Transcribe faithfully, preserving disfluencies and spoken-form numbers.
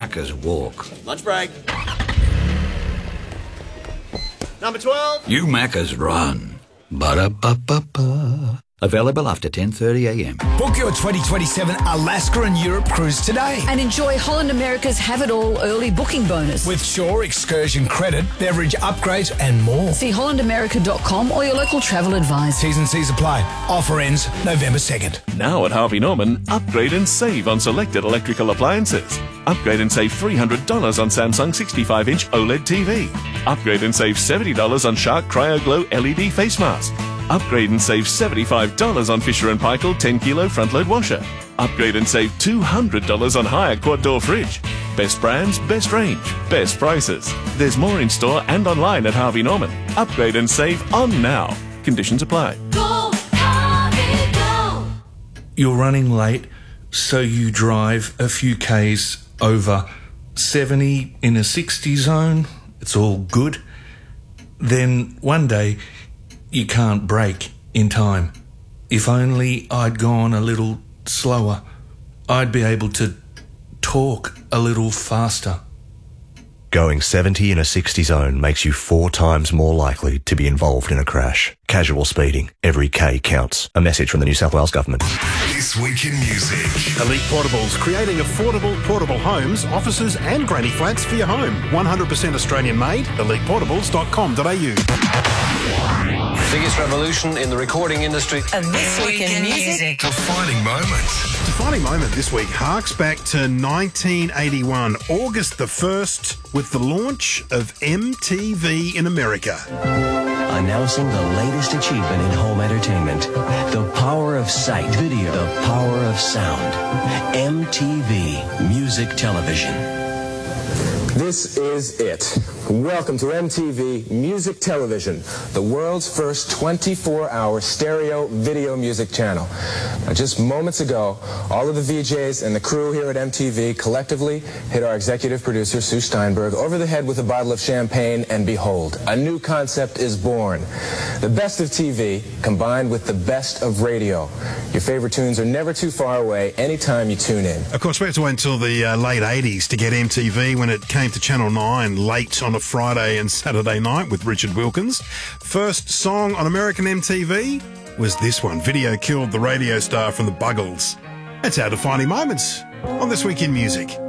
Maccas walk. Lunch break. Number twelve. You Maccas run. Ba-da-ba-ba-ba. Available after ten thirty a m. Book your twenty twenty-seven Alaska and Europe cruise today. And enjoy Holland America's Have It All early booking bonus. With Shore excursion credit, beverage upgrades and more. See holland america dot com or your local travel advisor. T's and C's apply. Offer ends November second. Now at Harvey Norman, upgrade and save on selected electrical appliances. Upgrade and save three hundred dollars on Samsung sixty-five inch OLED T V. Upgrade and save seventy dollars on Shark Cryo Glow L E D face mask. Upgrade and save seventy-five dollars on Fisher and Paykel ten kilo front load washer. Upgrade and save two hundred dollars on Haier quad door fridge. Best brands, best range, best prices. There's more in store and online at Harvey Norman. Upgrade and save on now. Conditions apply. Go, Harvey, go! You're running late, so you drive a few Ks over seventy in a sixty zone. It's all good. Then one day, you can't brake in time. If only I'd gone a little slower, I'd be able to talk a little faster. Going seventy in a sixty zone makes you four times more likely to be involved in a crash. Casual speeding. Every K counts. A message from the New South Wales Government. This Week in Music. Elite Portables, creating affordable portable homes, offices and granny flats for your home. one hundred percent Australian made. elite portables dot com dot a u. Biggest revolution in the recording industry. And this week in music. Defining moment. Defining moment this week harks back to nineteen eighty-one, August the first, with the launch of M T V in America. Announcing the latest achievement in home entertainment. The power of sight, video, the power of sound. M T V Music Television. This is it. Welcome to M T V Music Television, the world's first twenty-four hour stereo video music channel. Now, just moments ago, all of the V Js and the crew here at M T V collectively hit our executive producer, Sue Steinberg, over the head with a bottle of champagne, and behold, a new concept is born. The best of T V combined with the best of radio. Your favorite tunes are never too far away anytime you tune in. Of course, we had to wait until the uh, late eighties to get M T V when it came to Channel nine late on a Friday and Saturday night with Richard Wilkins. First song on American M T V was this one, Video Killed the Radio Star from the Buggles. That's our defining moments on This Week in Music.